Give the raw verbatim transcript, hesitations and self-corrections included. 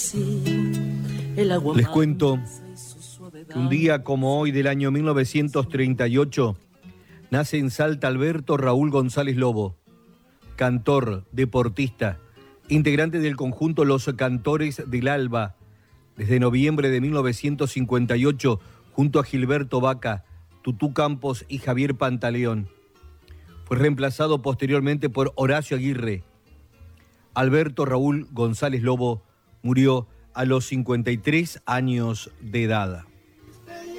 Les cuento que un día como hoy del año mil novecientos treinta y ocho nace en Salta Alberto Raúl González Lobo, cantor, deportista, integrante del conjunto Los Cantores del Alba, desde noviembre de mil novecientos cincuenta y ocho, junto a Gilberto Vaca, Tutú Campos y Javier Pantaleón. Fue reemplazado posteriormente por Horacio Aguirre. Alberto Raúl González Lobo murió a los cincuenta y tres años de edad.